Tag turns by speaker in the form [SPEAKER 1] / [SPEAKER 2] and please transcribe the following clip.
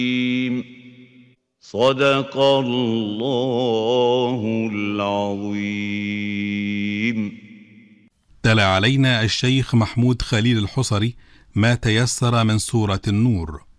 [SPEAKER 1] صدق الله العظيم.
[SPEAKER 2] تلا علينا الشيخ محمود خليل الحصري ما تيسر من سورة النور.